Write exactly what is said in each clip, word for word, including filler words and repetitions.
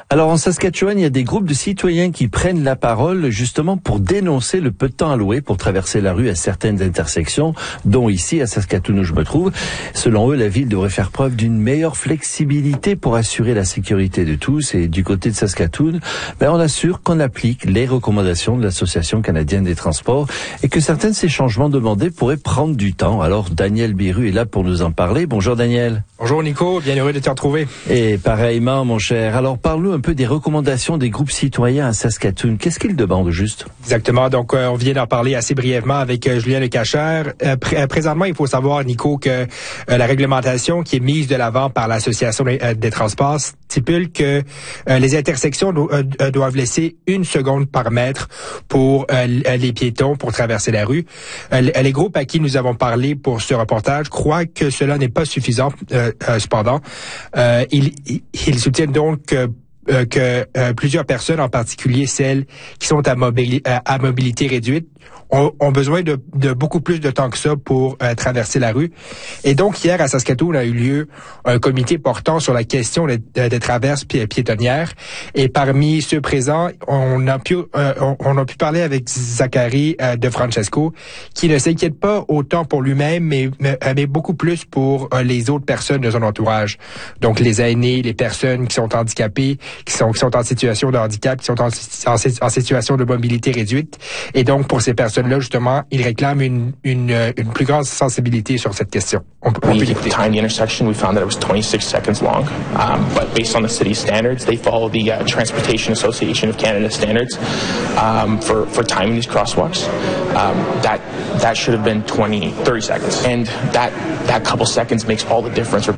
Alors en Saskatchewan, il y a des groupes de citoyens qui prennent la parole justement pour dénoncer le peu de temps alloué pour traverser la rue à certaines intersections, dont ici à Saskatoon où je me trouve. Selon eux, la ville devrait faire preuve d'une meilleure flexibilité pour assurer la sécurité de tous. Et du côté de Saskatoon, ben, on assure qu'on applique les recommandations de l'Association canadienne des transports et que certains de ces changements demandés pourraient prendre du temps. Alors Daniel Biru est là pour nous en parler. Bonjour Daniel. Bonjour Nico, bien heureux de te retrouver. Et pareillement mon cher. Alors parle-nous un peu des recommandations des groupes citoyens à Saskatoon. Qu'est-ce qu'ils demandent juste? Exactement, donc euh, on vient d'en parler assez brièvement avec euh, Julien Lecachère. Euh, pr- présentement, il faut savoir Nico que euh, la réglementation qui est mise de l'avant par l'Association des, euh, des transports stipule que euh, les intersections do- euh, doivent laisser une seconde par mètre pour euh, les piétons pour traverser la rue. Euh, les groupes à qui nous avons parlé pour ce reportage croient que cela n'est pas suffisant. Euh, euh, cependant, euh, ils, ils soutiennent donc que Euh, que euh, plusieurs personnes, en particulier celles qui sont à, mobili- à, à mobilité réduite, ont, ont besoin de, de beaucoup plus de temps que ça pour euh, traverser la rue. Et donc, hier, à Saskatoon, a eu lieu un comité portant sur la question des, des traverses pi- piétonnières. Et parmi ceux présents, on a pu, euh, on, on a pu parler avec Zachary euh, de Francesco, qui ne s'inquiète pas autant pour lui-même, mais, mais, mais beaucoup plus pour euh, les autres personnes de son entourage. Donc, les aînés, les personnes qui sont handicapées, qui sont qui sont en situation de handicap, qui sont en, en, en situation de mobilité réduite. Et donc, pour ces personnes-là, justement, ils réclament une, une, une plus grande sensibilité sur cette question. On, on we timed the intersection. We found that it was twenty-six seconds long. Um, but based on the city's standards, they follow the uh, Transportation Association of Canada standards um, for, for timing these crosswalks. Um, that that should have been twenty, thirty seconds. And that, that couple seconds makes all the difference.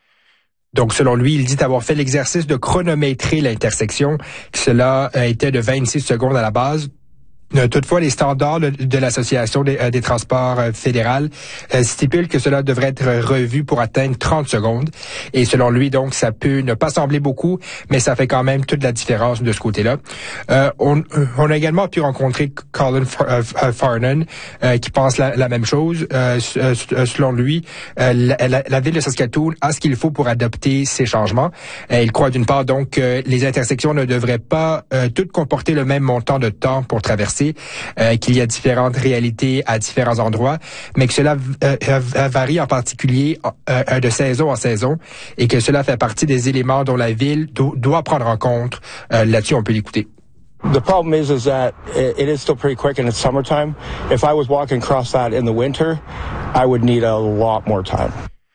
Donc, selon lui, il dit avoir fait l'exercice de chronométrer l'intersection, que cela était de vingt-six secondes à la base. Toutefois, les standards de l'Association des, des transports fédérales stipulent que cela devrait être revu pour atteindre trente secondes. Et selon lui, donc, ça peut ne pas sembler beaucoup, mais ça fait quand même toute la différence de ce côté-là. Euh, on, on a également pu rencontrer Colin Farnan, euh, qui pense la, la même chose. Euh, selon lui, euh, la, la, la ville de Saskatoon a ce qu'il faut pour adopter ces changements. Euh, il croit d'une part, donc, que les intersections ne devraient pas euh, toutes comporter le même montant de temps pour traverser. Euh, qu'il y a différentes réalités à différents endroits, mais que cela euh, euh, varie en particulier euh, de saison en saison et que cela fait partie des éléments dont la ville do- doit prendre en compte. Euh, là-dessus, on peut l'écouter. The problem is, is that it is still pretty quick and it's summertime. If I was walking across that in the winter, I would need a lot more time.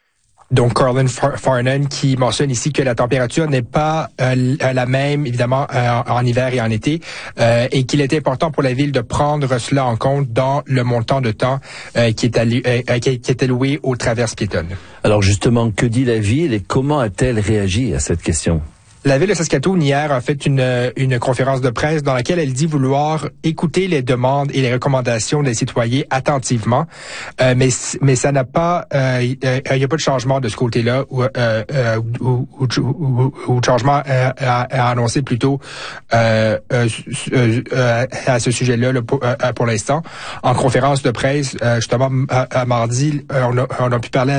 Donc, Colin Farnan qui mentionne ici que la température n'est pas euh, la même, évidemment, euh, en hiver et en été, euh, et qu'il est important pour la ville de prendre cela en compte dans le montant de temps euh, qui, est allu- euh, qui est alloué aux traverses piétonnes. Alors justement, que dit la ville et comment a-t-elle réagi à cette question? La ville de Saskatoon, hier, a fait une, une conférence de presse dans laquelle elle dit vouloir écouter les demandes et les recommandations des citoyens attentivement, euh, mais mais ça n'a pas, il euh, n'y a pas de changement de ce côté-là ou euh, euh, ou, ou, ou, ou de changement euh, à, à annoncer plutôt euh, euh, euh, à ce sujet-là là, pour, euh, pour l'instant. En conférence de presse, euh, justement, à, à mardi, on a, on a pu parler